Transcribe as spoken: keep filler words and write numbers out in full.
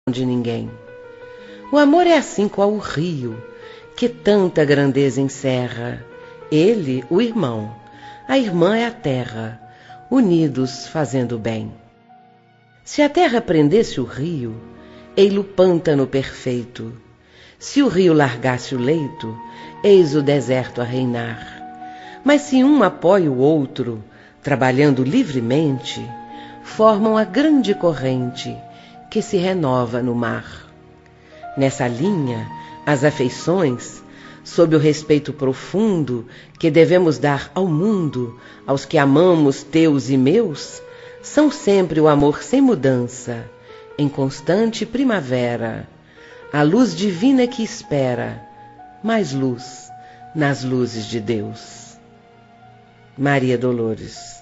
de ninguém. O amor é assim qual o rio, que tanta grandeza encerra. Ele, o irmão, a irmã é a terra, unidos fazendo bem. Se a terra prendesse o rio, ei-lo pântano perfeito. Se o rio largasse o leito, eis o deserto a reinar. Mas se um apoia o outro, trabalhando livremente, formam a grande corrente que se renova no mar. Nessa linha, as afeições, sob o respeito profundo que devemos dar ao mundo, aos que amamos teus e meus, são sempre o amor sem mudança, em constante primavera, a luz divina que espera, mais luz nas luzes de Deus. Maria Dolores.